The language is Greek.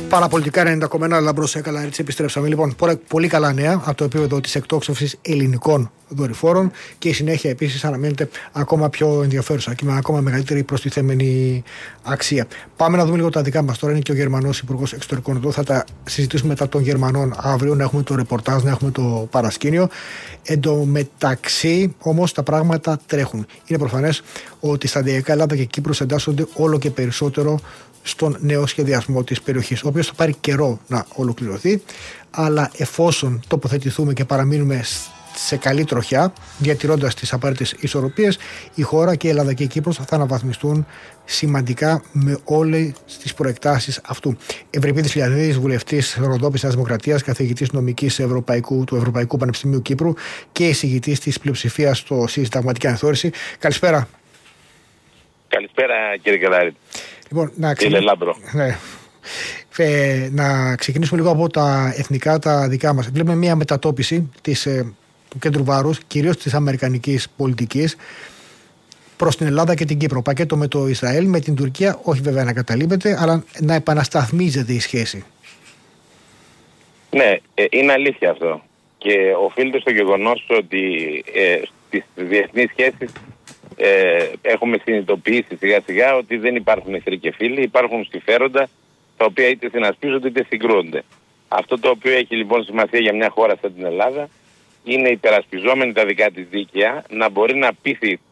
Παραπολιτικά 90,1 Λαμπρός Έκαλα, έτσι επιστρέψαμε. Λοιπόν, πολύ καλά νέα από το επίπεδο της εκτόξευσης ελληνικών δορυφόρων και η συνέχεια επίσης αναμένεται ακόμα πιο ενδιαφέρουσα και με ακόμα μεγαλύτερη προστιθέμενη αξία. Πάμε να δούμε λίγο τα δικά μας τώρα. Είναι και ο Γερμανός Υπουργός Εξωτερικών εδώ. Θα τα συζητήσουμε μετά των Γερμανών αύριο, να έχουμε το ρεπορτάζ, να έχουμε το παρασκήνιο. Εν τω μεταξύ όμως τα πράγματα τρέχουν. Είναι προφανές ότι σταδιακά Ελλάδα και Κύπρος εντάσσονται όλο και περισσότερο στον νέο σχεδιασμό της περιοχής, ο οποίος θα πάρει καιρό να ολοκληρωθεί, αλλά εφόσον τοποθετηθούμε και παραμείνουμε σε καλή τροχιά, διατηρώντας τις απαραίτητες ισορροπίες, η χώρα και η Ελλάδα και η Κύπρος θα αναβαθμιστούν σημαντικά με όλες τις προεκτάσεις αυτού. Ευρυπίδης Φιλιαδίδης, βουλευτής Ροδόπης Νέας Δημοκρατίας, καθηγητής νομικής του Ευρωπαϊκού Πανεπιστημίου Κύπρου και εισηγητής της πλειοψηφίας στη συνταγματική αναθεώρηση. Καλησπέρα. Καλησπέρα κύριε Κελάρη. Λοιπόν, να ξεκινήσουμε λίγο από τα εθνικά, τα δικά μας. Βλέπουμε μια μετατόπιση του κέντρου βάρους, κυρίως της αμερικανικής πολιτικής, προς την Ελλάδα και την Κύπρο. Πακέτο με το Ισραήλ, με την Τουρκία, όχι βέβαια να καταλείπεται, αλλά να επανασταθμίζεται η σχέση. Ναι, είναι αλήθεια αυτό. Και οφείλεται στο γεγονός ότι στις διεθνείς σχέσεις έχουμε συνειδητοποιήσει σιγά σιγά ότι δεν υπάρχουν εχθροί και φίλοι, υπάρχουν συμφέροντα τα οποία είτε συνασπίζονται είτε συγκρούονται. Αυτό το οποίο έχει λοιπόν σημασία για μια χώρα σαν την Ελλάδα είναι υπερασπιζόμενη τα δικά της δίκαια να μπορεί να πείθει